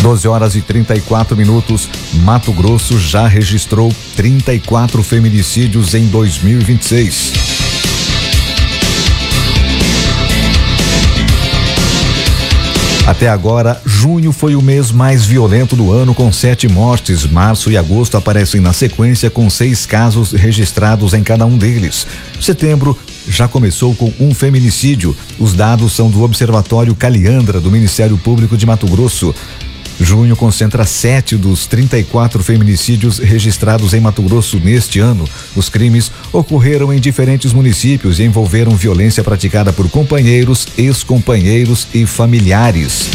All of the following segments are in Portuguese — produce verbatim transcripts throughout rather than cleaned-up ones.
doze horas e trinta e quatro minutos. Mato Grosso já registrou trinta e quatro feminicídios em dois mil e vinte e seis. Até agora, junho foi o mês mais violento do ano, com sete mortes. Março e agosto aparecem na sequência, com seis casos registrados em cada um deles. Setembro já começou com um feminicídio. Os dados são do Observatório Caliandra, do Ministério Público de Mato Grosso. Junho concentra sete dos trinta e quatro feminicídios registrados em Mato Grosso neste ano. Os crimes ocorreram em diferentes municípios e envolveram violência praticada por companheiros, ex-companheiros e familiares.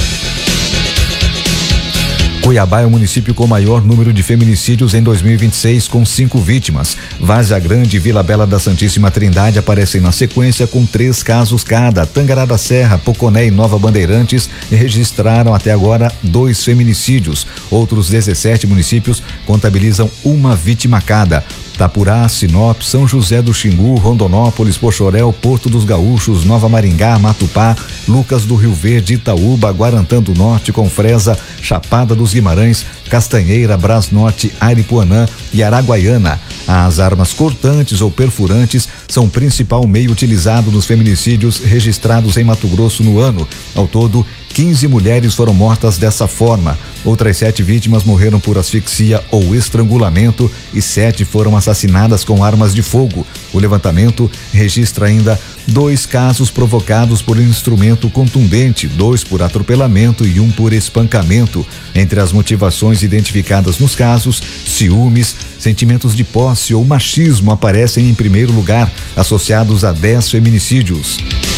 Cuiabá é o município com maior número de feminicídios em dois mil e vinte e seis, com cinco vítimas. Várzea Grande e Vila Bela da Santíssima Trindade aparecem na sequência com três casos cada. Tangará da Serra, Poconé e Nova Bandeirantes registraram até agora dois feminicídios. Outros dezessete municípios contabilizam uma vítima cada. Tapurá, Sinop, São José do Xingu, Rondonópolis, Poxoréu, Porto dos Gaúchos, Nova Maringá, Matupá, Lucas do Rio Verde, Itaúba, Guarantã do Norte, Confresa, Chapada dos Guimarães, Castanheira, Brás Norte, Aripuanã e Araguaiana. As armas cortantes ou perfurantes são o principal meio utilizado nos feminicídios registrados em Mato Grosso no ano. Ao todo, quinze mulheres foram mortas dessa forma. Outras sete vítimas morreram por asfixia ou estrangulamento e sete foram assassinadas com armas de fogo. O levantamento registra ainda dois casos provocados por instrumento contundente, dois por atropelamento e um por espancamento. Entre as motivações identificadas nos casos, ciúmes, sentimentos de posse ou machismo aparecem em primeiro lugar, associados a dez feminicídios.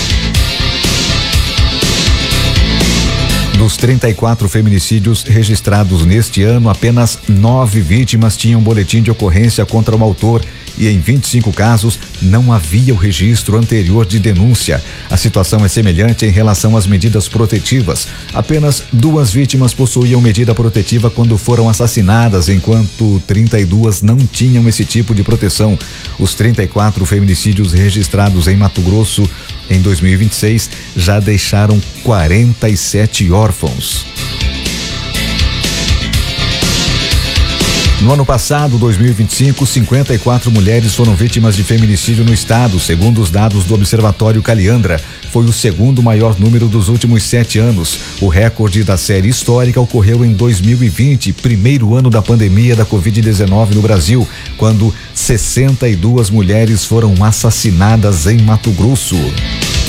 Dos trinta e quatro feminicídios registrados neste ano, apenas nove vítimas tinham boletim de ocorrência contra o autor e em vinte e cinco casos não havia o registro anterior de denúncia. A situação é semelhante em relação às medidas protetivas. Apenas duas vítimas possuíam medida protetiva quando foram assassinadas, enquanto trinta e duas não tinham esse tipo de proteção. Os trinta e quatro feminicídios registrados em Mato Grosso em dois mil e vinte e seis já deixaram quarenta e sete órfãos. No ano passado, dois mil e vinte e cinco, cinquenta e quatro mulheres foram vítimas de feminicídio no estado, segundo os dados do Observatório Caliandra. Foi o segundo maior número dos últimos sete anos. O recorde da série histórica ocorreu em dois mil e vinte, primeiro ano da pandemia da covid dezenove no Brasil, quando sessenta e duas mulheres foram assassinadas em Mato Grosso.